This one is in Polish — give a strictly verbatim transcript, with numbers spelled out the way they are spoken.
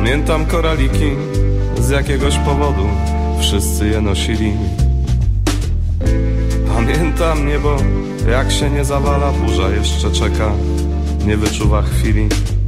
Pamiętam koraliki, z jakiegoś powodu wszyscy je nosili. Pamiętam niebo, jak się nie zawala, burza jeszcze czeka, nie wyczuwa chwili.